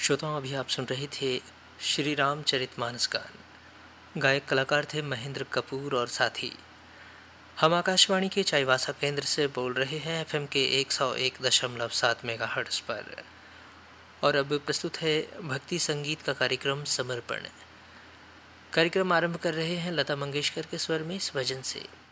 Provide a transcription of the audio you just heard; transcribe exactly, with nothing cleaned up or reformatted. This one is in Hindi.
श्रोताओं, अभी आप सुन रहे थे श्री रामचरितमानस गान। गायक कलाकार थे महेंद्र कपूर और साथी। हम आकाशवाणी के चाईबासा केंद्र से बोल रहे हैं एफएम के एक सौ एक दशमलव सात मेगाहर्ट्ज़ पर। और अब प्रस्तुत है भक्ति संगीत का कार्यक्रम समर्पण। कार्यक्रम आरंभ कर रहे हैं लता मंगेशकर के स्वर में इस भजन से।